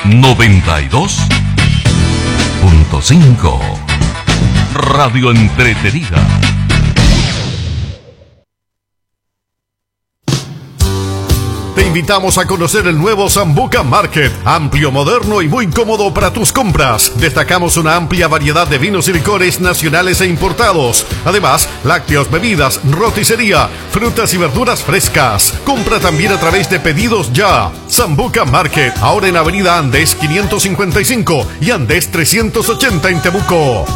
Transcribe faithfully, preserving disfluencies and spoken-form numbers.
noventa y dos punto cinco. Radio Entretenida. Te invitamos a conocer el nuevo Sambuca Market, amplio, moderno y muy cómodo para tus compras. Destacamos una amplia variedad de vinos y licores nacionales e importados. Además, lácteos, bebidas, roticería, frutas y verduras frescas. Compra también a través de Pedidos Ya. Sambuca Market, ahora en Avenida Andes quinientos cincuenta y cinco y Andes trescientos ochenta en Temuco.